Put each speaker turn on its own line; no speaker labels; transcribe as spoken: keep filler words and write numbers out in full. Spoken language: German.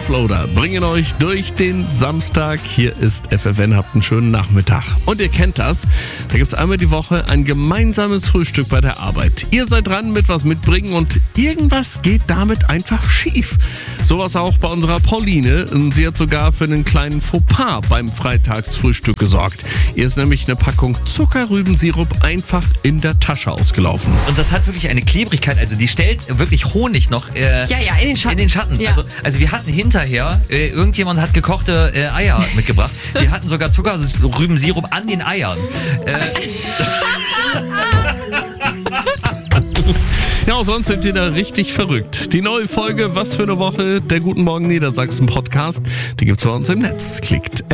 Toploader bringen euch durch den Samstag. Hier ist F F N, habt einen schönen Nachmittag. Und ihr kennt das, da gibt's einmal die Woche ein gemeinsames Frühstück bei der Arbeit. Ihr seid dran mit was mitbringen und irgendwas geht damit einfach schief. Sowas auch bei unserer Pauline. Sie hat sogar für einen kleinen Fauxpas beim Freitagsfrühstück gesorgt. Ihr ist nämlich eine Packung Zuckerrübensirup einfach in der Tasche ausgelaufen.
Und das hat wirklich eine Klebrigkeit, also die stellt wirklich Honig noch äh,
Ja, ja, in den Schatten.
in den Schatten.
Ja.
Also, also wir hatten hinterher, äh, irgendjemand hat gekochte äh, Eier mitgebracht. Wir hatten sogar Zuckerrübensirup an den Eiern. Äh,
Ja, auch sonst sind die da richtig verrückt. Die neue Folge Was für eine Woche, der Guten Morgen Niedersachsen Podcast, die gibt's bei uns im Netz. Klickt